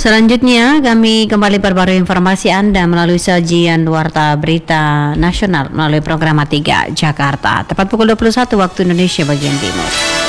Selanjutnya kami kembali perbarui informasi Anda melalui sajian Warta Berita Nasional melalui program 3 Jakarta tepat pukul 21 waktu Indonesia bagian Timur.